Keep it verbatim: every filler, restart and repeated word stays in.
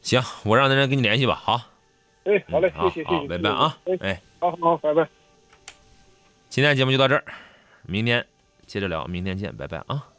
行，我让那人跟你联系吧。好， 哎，好嘞， 好谢谢，谢好， 谢， 拜拜啊！ 哎， 哎， 好好，拜拜。 今天节目就到这儿，明天接着聊，明天见，拜拜啊！